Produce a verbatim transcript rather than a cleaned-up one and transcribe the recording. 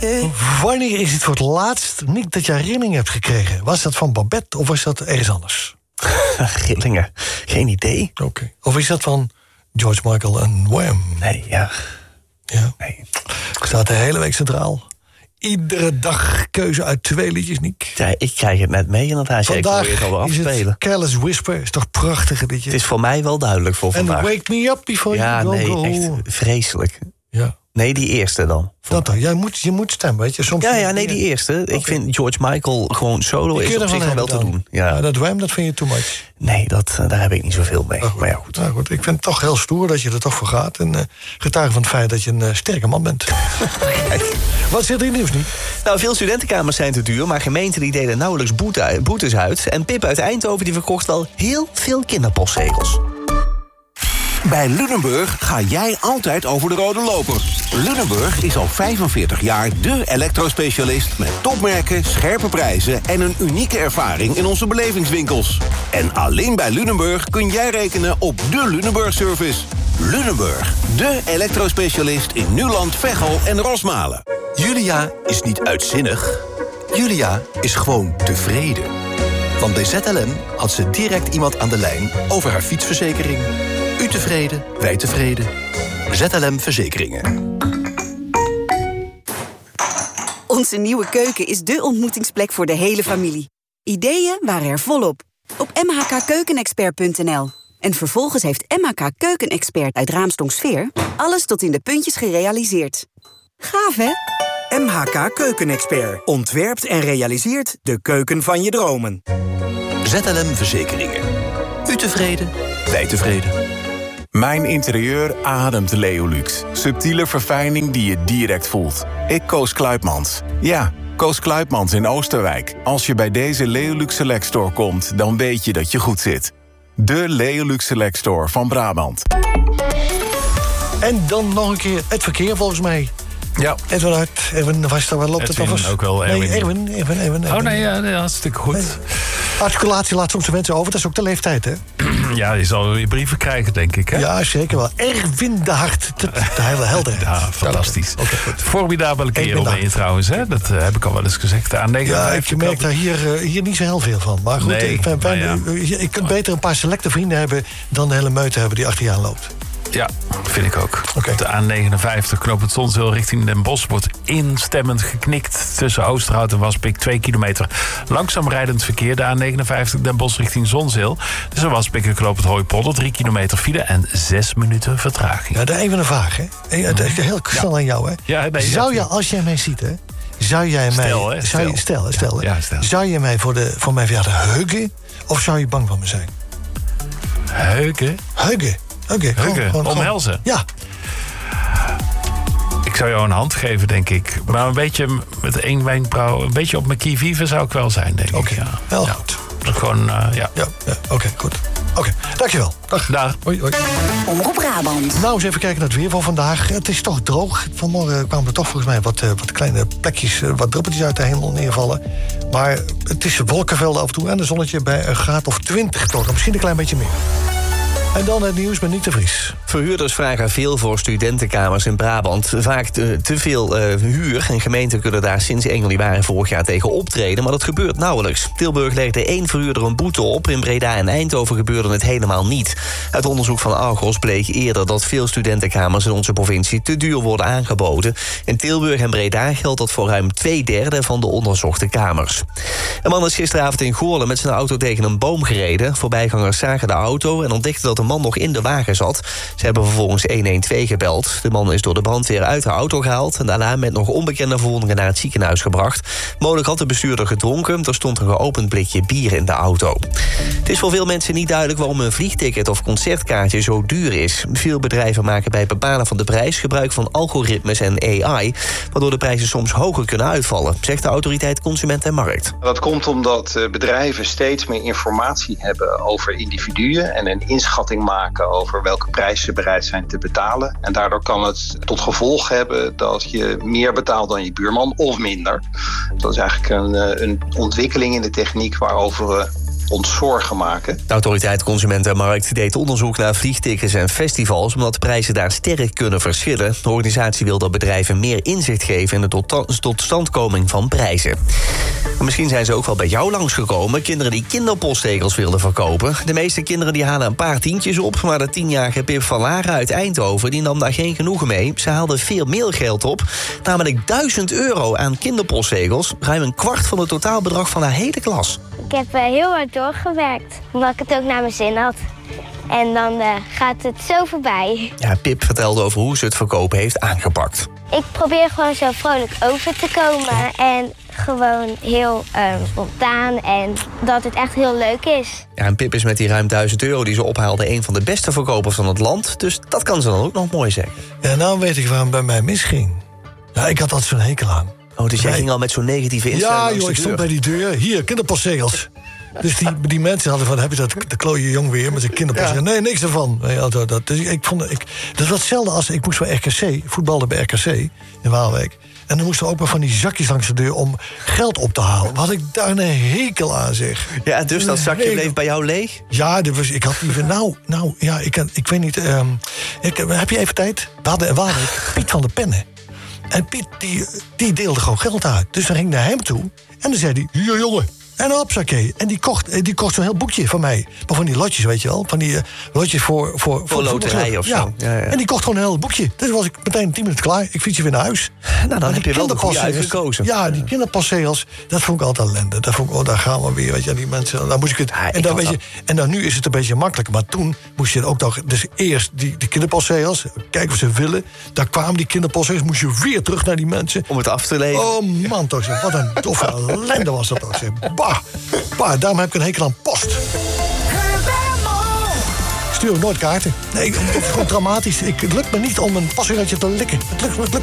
Wanneer is het voor het laatst, Nick, dat je herinnering hebt gekregen? Was dat van Babette of was dat ergens anders? Rillingen, geen idee. Oké. Okay. Of is dat van George Michael en Wham? Nee, ja. Ja. Nee. Staat de hele week centraal. Iedere dag keuze uit twee liedjes, Nick. Ja, ik krijg het net mee inderdaad. Vandaag ik het alweer is afspelen. het Careless Whisper. Is toch prachtig een liedje? Het is voor mij wel duidelijk voor vandaag. En Wake Me Up Before ja, You Go nee, Go. echt vreselijk. Ja. Nee, die eerste dan. Dat dan. Jij moet, je moet stemmen, weet je. Soms ja, ja, nee, die eerste. Okay. Ik vind George Michael gewoon solo is op zich wel te doen. Ja. Ja, dat Wham, dat vind je too much. Nee, dat, daar heb ik niet zoveel mee. Nou, maar ja, goed. Nou, goed. Ik vind het toch heel stoer dat je er toch voor gaat. En uh, getuige van het feit dat je een uh, sterke man bent. Wat zit er in het nieuws niet? Nou, veel studentenkamers zijn te duur, maar gemeenten die delen nauwelijks boete, boetes uit. En Pip uit Eindhoven die verkocht wel heel veel kinderpostzegels. Bij Lunenburg ga jij altijd over de rode loper. Lunenburg is al vijfenveertig jaar dé elektrospecialist met topmerken, scherpe prijzen en een unieke ervaring in onze belevingswinkels. En alleen bij Lunenburg kun jij rekenen op de Lunenburg-service. Lunenburg, dé elektrospecialist in Nuland, Veghel en Rosmalen. Julia is niet uitzinnig. Julia is gewoon tevreden. Want bij Z L M had ze direct iemand aan de lijn over haar fietsverzekering. U tevreden, wij tevreden. Z L M Verzekeringen. Onze nieuwe keuken is dé ontmoetingsplek voor de hele familie. Ideeën waren er volop. Op m h k keukenexpert punt n l. En vervolgens heeft M H K Keukenexpert uit Raamsdonksveer alles tot in de puntjes gerealiseerd. Gaaf, hè? M H K Keukenexpert ontwerpt en realiseert de keuken van je dromen. Z L M Verzekeringen. U tevreden, wij tevreden. Mijn interieur ademt Leolux. Subtiele verfijning die je direct voelt. Ik koos Kluipmans. Ja, koos Kluipmans in Oosterwijk. Als je bij deze Leolux Select Store komt, dan weet je dat je goed zit. De Leolux Select Store van Brabant. En dan nog een keer het verkeer volgens mij. Ja. Edwin Hart, Edwin, was er, waar loopt Edwin, het nog eens? ook wel Erwin. Nee, Erwin, Erwin, Erwin. Oh nee, ja, nee, hartstikke goed. Nee. Articulatie laat soms de mensen over, dat is ook de leeftijd, hè? Ja, je zal weer brieven krijgen, denk ik, hè? Ja, zeker wel. Erwin de Hart, de hele helder. Ja, fantastisch. Okay, goed. Formidabele kerel ben je trouwens, hè? Dat uh, heb ik al wel eens gezegd. De A negenenvijftig ja, ik merk daar hier, uh, hier niet zo heel veel van. Maar goed, nee, ik, ben, maar ja. je, je kunt beter een paar selecte vrienden hebben dan de hele meute hebben die achter je aan loopt. Ja, vind ik ook. Okay. De A negenenvijftig, knooppunt Zonzeel richting Den Bosch, wordt instemmend geknikt tussen Oosterhout en Waspik. Twee kilometer langzaam rijdend verkeer. De A negenenvijftig Den Bosch richting Zonzeel. Tussen Waspik en knooppunt Hooipolder. Drie kilometer file en zes minuten vertraging. Ja, daar even een vraag, hè? Het is heel snel ja. aan jou, hè? Ja, nee, zou je, als jij mij ziet, hè? Zou jij mij... Stel, hè? Zou je, stel, stel, ja, ja, stel. Zou je mij voor, de, voor mijn verjaardag heugen? Of zou je bang van me zijn? Heugen? Heugen. Oké, okay, Heugen, gewoon, omhelzen? Ja. Ik zou jou een hand geven, denk ik. Maar een beetje met één wenkbrauw, een beetje op mijn kievieven zou ik wel zijn, denk okay, ik. Ja. Wel ja. goed. Gewoon, uh, ja. Ja, ja oké, okay, goed. Oké, okay, dankjewel. Dag. Dag. Hoi, hoi. Omroep Brabant. Nou, eens even kijken naar het weer van vandaag. Het is toch droog. Vanmorgen kwamen er toch volgens mij wat, uh, wat kleine plekjes, uh, wat druppeltjes uit de hemel neervallen. Maar het is wolkenvelden af en toe en een zonnetje bij een graad of twintig toch. Misschien een klein beetje meer. En dan het nieuws met Nick de Vries. Verhuurders vragen veel voor studentenkamers in Brabant. Vaak te, te veel uh, huur. En gemeenten kunnen daar sinds één januari vorig jaar tegen optreden. Maar dat gebeurt nauwelijks. Tilburg legde één verhuurder een boete op. In Breda en Eindhoven gebeurde het helemaal niet. Uit onderzoek van Argos bleek eerder dat veel studentenkamers in onze provincie te duur worden aangeboden. In Tilburg en Breda geldt dat voor ruim twee derde van de onderzochte kamers. Een man is gisteravond in Goorlen met zijn auto tegen een boom gereden. Voorbijgangers zagen de auto en ontdekten dat de man nog in de wagen zat. Ze hebben vervolgens honderdtwaalf gebeld. De man is door de brandweer uit de auto gehaald en daarna met nog onbekende verwondingen naar het ziekenhuis gebracht. Mogelijk had de bestuurder gedronken. Er stond een geopend blikje bier in de auto. Het is voor veel mensen niet duidelijk waarom een vliegticket of concertkaartje zo duur is. Veel bedrijven maken bij het bepalen van de prijs gebruik van algoritmes en A I, waardoor de prijzen soms hoger kunnen uitvallen, zegt de autoriteit Consument en Markt. Dat komt omdat bedrijven steeds meer informatie hebben over individuen en een inschatting maken over welke prijs ze bereid zijn te betalen. En daardoor kan het tot gevolg hebben dat je meer betaalt dan je buurman of minder. Dat is eigenlijk een, een ontwikkeling in de techniek waarover we ons zorgen maken. De autoriteit Consumentenmarkt deed onderzoek naar vliegtickets en festivals, omdat de prijzen daar sterk kunnen verschillen. De organisatie wil dat bedrijven meer inzicht geven in de tot- totstandkoming van prijzen. En misschien zijn ze ook wel bij jou langsgekomen. Kinderen die kinderpostzegels wilden verkopen. De meeste kinderen die halen een paar tientjes op, maar de tienjarige Pip van Laren uit Eindhoven die nam daar geen genoegen mee. Ze haalde veel meer geld op, namelijk duizend euro aan kinderpostzegels. Ruim een kwart van het totaalbedrag van haar hele klas. Ik heb uh, heel hard doorgewerkt, omdat ik het ook naar mijn zin had. En dan uh, gaat het zo voorbij. Ja, Pip vertelde over hoe ze het verkopen heeft aangepakt. Ik probeer gewoon zo vrolijk over te komen en gewoon heel uh, spontaan en dat het echt heel leuk is. Ja, en Pip is met die ruim duizend euro die ze ophaalde een van de beste verkopers van het land. Dus dat kan ze dan ook nog mooi zeggen. Ja, nou weet ik waar het bij mij misging. Ja, ik had altijd zo'n hekel aan. Oh, dus jij Nee. ging al met zo'n negatieve instelling Ja, langs joh, de ik stond deur. bij die deur. Hier, kinderpostzegels. Dus die, die mensen hadden van, heb je dat, de klooie jong weer met zijn kinderpostzegels? Nee, niks ervan. Nee, dat, dat, dus ik vond, ik, dat was hetzelfde als, ik moest bij R K C, voetballen bij R K C in Waalwijk. En dan moesten we ook maar van die zakjes langs de deur om geld op te halen. Wat ik daar een hekel aan zeg. Ja, dus dat zakje bleef bij jou leeg? Ja, dus was, ik had liever, nou, nou, ja, ik, ik weet niet, um, ik, heb je even tijd? We hadden in Waalwijk Piet van de Pennen. En Piet, die, die deelde gewoon geld uit. Dus dan ging ik naar hem toe en dan zei hij, hier jongen. En een hopsakee. En die kocht, die kocht zo'n heel boekje van mij. Maar van die lotjes, weet je wel. Van die uh, lotjes voor... Voor, voor loterij of ja. zo. Ja, ja. En die kocht gewoon een heel boekje. Dus was ik meteen tien minuten klaar. Ik fiets je weer naar huis. Nou, dan heb je wel de goede uitgekozen. Ja, die kinderpostzegels, dat vond ik altijd ellende. Dat vond ik, oh, daar gaan we weer, weet je, die mensen. Dan moest ik het. Ja, en, ik dan, weet had je, en dan nu is het een beetje makkelijker. Maar toen moest je ook nog. Dus eerst die, die kinderpostzegels, kijken of ze willen. Daar kwamen die kinderpostzegels, moest je weer terug naar die mensen. Om het af te leveren. Oh man, toch zeg. Wat een doffe ellende was dat toch. Zeg. Bah, bah, daarom heb ik een hekel aan post. Ik stuur ook nooit kaarten. Nee, het is gewoon dramatisch. Ik, het lukt me niet om een postzegeltje te likken. Het lukt, het lukt